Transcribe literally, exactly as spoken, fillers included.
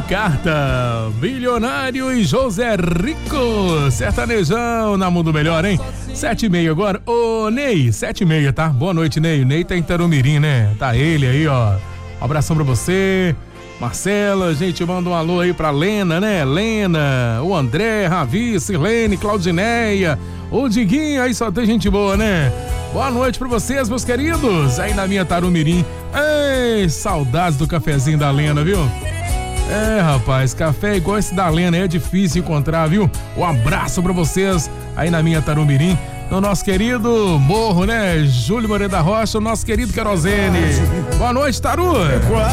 Carta, Bilionário e José Rico, sertanejão na Mundo Melhor, hein? Sete e meia agora. Ô, Ney, sete e meia, tá? Boa noite, Ney. O Ney tá em Tarumirim, né? Tá ele aí, ó. Um abração pra você. Marcela, gente, manda um alô aí pra Lena, né? Lena, o André, Ravi, Silene, Claudineia, o Diguinho, aí só tem gente boa, né? Boa noite pra vocês, meus queridos, aí na minha Tarumirim. Ei, saudades do cafezinho da Lena, viu? É, rapaz, café igual esse da Lena é difícil encontrar, viu? Um abraço pra vocês aí na minha Tarumirim. No nosso querido Morro, né? Júlio Moreira da Rocha, o nosso querido Querosene. Boa noite, Taru!